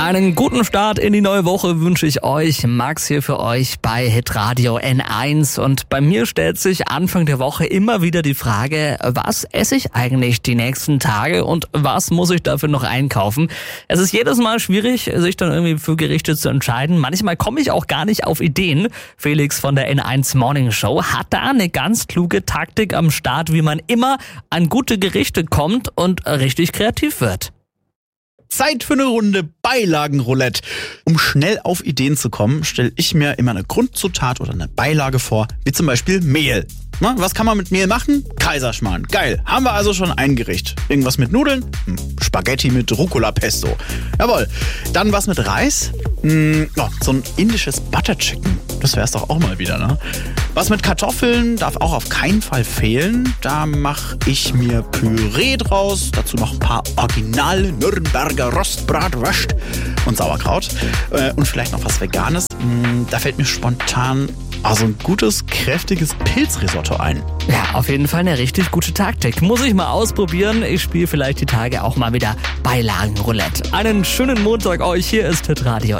Einen guten Start in die neue Woche wünsche ich euch. Max hier für euch bei Hitradio N1. Und bei mir stellt sich Anfang der Woche immer wieder die Frage, was esse ich eigentlich die nächsten Tage und was muss ich dafür noch einkaufen? Es ist jedes Mal schwierig, sich dann irgendwie für Gerichte zu entscheiden. Manchmal komme ich auch gar nicht auf Ideen. Felix von der N1 Morning Show hat da eine ganz kluge Taktik am Start, wie man immer an gute Gerichte kommt und richtig kreativ wird. Zeit für eine Runde Beilagenroulette. Um schnell auf Ideen zu kommen, stelle ich mir immer eine Grundzutat oder eine Beilage vor, wie zum Beispiel Mehl. Na, was kann man mit Mehl machen? Kaiserschmarrn. Geil. Haben wir also schon ein Gericht. Irgendwas mit Nudeln? Spaghetti mit Rucola-Pesto. Jawohl. Dann was mit Reis? So ein indisches Butter Chicken. Das wär's doch auch mal wieder, ne? Was mit Kartoffeln darf auch auf keinen Fall fehlen. Da mache ich mir Püree draus. Dazu noch ein paar originale Nürnberger Rostbratwurst und Sauerkraut. Und vielleicht noch was Veganes. Da fällt mir spontan also ein gutes, kräftiges Pilzrisotto ein. Ja, auf jeden Fall eine richtig gute Taktik. Muss ich mal ausprobieren. Ich spiele vielleicht die Tage auch mal wieder Beilagenroulette. Einen schönen Montag euch. Hier ist Hitradio.